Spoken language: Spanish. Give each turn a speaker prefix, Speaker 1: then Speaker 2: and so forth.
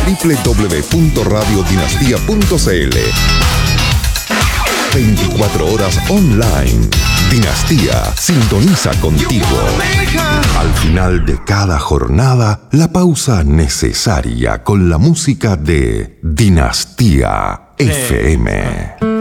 Speaker 1: www.radiodinastia.cl. 24 horas online. Dinastía sintoniza contigo. Al final de cada jornada, la pausa necesaria con la música de Dinastía FM.